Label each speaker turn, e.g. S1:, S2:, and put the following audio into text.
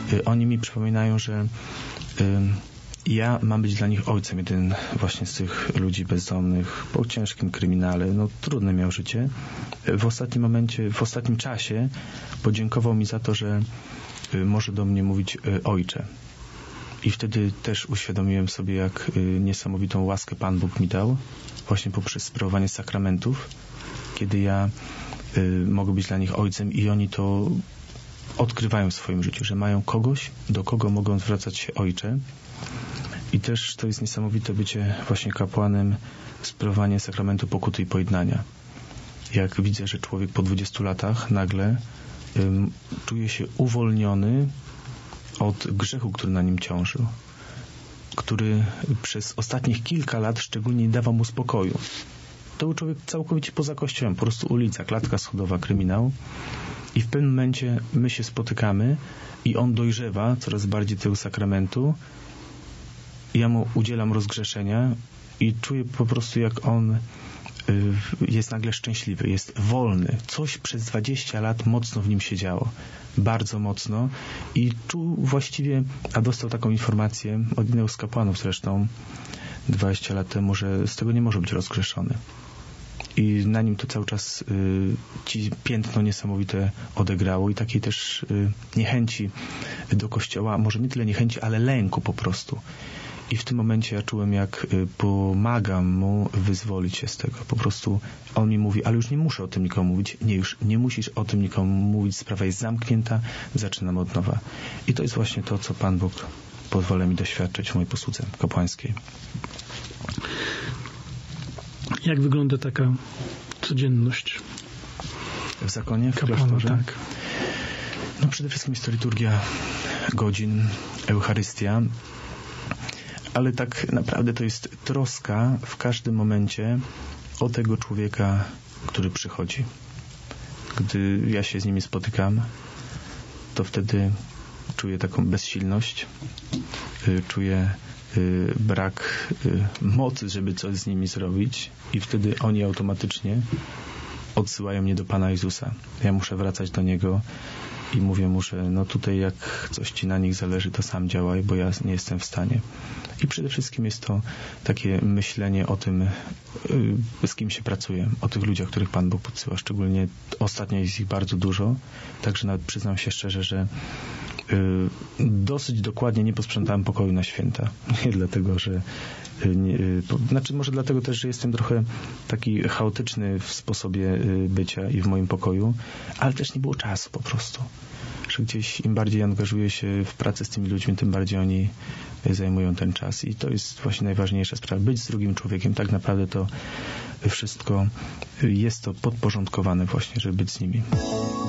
S1: oni mi przypominają, że ja mam być dla nich ojcem. Jeden właśnie z tych ludzi bezdomnych, po ciężkim kryminale, no trudne miał życie. W ostatnim czasie podziękował mi za to, że może do mnie mówić ojcze. I wtedy też uświadomiłem sobie, jak niesamowitą łaskę Pan Bóg mi dał, właśnie poprzez sprawowanie sakramentów, kiedy ja mogę być dla nich ojcem i oni to odkrywają w swoim życiu, że mają kogoś, do kogo mogą zwracać się ojcze. I też to jest niesamowite bycie właśnie kapłanem, sprawowanie sakramentu pokuty i pojednania. Jak widzę, że człowiek po 20 latach nagle czuje się uwolniony od grzechu, który na nim ciążył, który przez ostatnich kilka lat szczególnie nie dawał mu spokoju. To był człowiek całkowicie poza kościołem, po prostu ulica, klatka schodowa, kryminał. I w pewnym momencie my się spotykamy i on dojrzewa coraz bardziej tego sakramentu. Ja mu udzielam rozgrzeszenia i czuję po prostu, jak on jest nagle szczęśliwy, jest wolny. Coś przez 20 lat mocno w nim się działo. Bardzo mocno. I czuł właściwie, a dostał taką informację od jednego z kapłanów zresztą 20 lat temu, że z tego nie może być rozgrzeszony. I na nim to cały czas ci piętno niesamowite odegrało i takiej też niechęci do Kościoła, może nie tyle niechęci, ale lęku po prostu. I w tym momencie ja czułem, jak pomagam mu wyzwolić się z tego. Po prostu on mi mówi, ale już nie muszę o tym nikomu mówić. Nie, już nie musisz o tym nikomu mówić. Sprawa jest zamknięta. Zaczynam od nowa. I to jest właśnie to, co Pan Bóg pozwala mi doświadczyć w mojej posłudze kapłańskiej.
S2: Jak wygląda taka codzienność
S1: w zakonie, w
S2: kapłana,
S1: klasztorze?
S2: tak.
S1: No przede wszystkim jest to liturgia godzin, Eucharystia, ale tak naprawdę to jest troska w każdym momencie o tego człowieka, który przychodzi. Gdy ja się z nimi spotykam, to wtedy czuję taką bezsilność, czuję brak mocy, żeby coś z nimi zrobić i wtedy oni automatycznie odsyłają mnie do Pana Jezusa. Ja muszę wracać do Niego i mówię mu, że no tutaj jak coś Ci na nich zależy, to sam działaj, bo ja nie jestem w stanie. I przede wszystkim jest to takie myślenie o tym, z kim się pracuje, o tych ludziach, których Pan Bóg podsyła. Szczególnie ostatnio jest ich bardzo dużo, także nawet przyznam się szczerze, że dosyć dokładnie nie posprzątałem pokoju na święta. Nie dlatego, że może dlatego też, że jestem trochę taki chaotyczny w sposobie bycia i w moim pokoju, ale też nie było czasu po prostu. Że gdzieś im bardziej angażuję się w pracę z tymi ludźmi, tym bardziej oni zajmują ten czas. I to jest właśnie najważniejsza sprawa. Być z drugim człowiekiem. Tak naprawdę to wszystko jest to podporządkowane właśnie, żeby być z nimi.